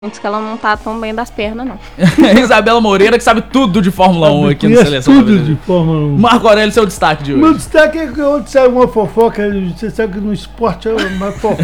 Diz que ela não tá tão bem das pernas, não. Isabela Moreira, que sabe tudo de Fórmula 1 aqui no Seleção. Tudo de Fórmula 1. Marco Aurélio, seu destaque de hoje. Meu destaque é que ontem saiu uma fofoca. Você sabe que no esporte é uma fofoca.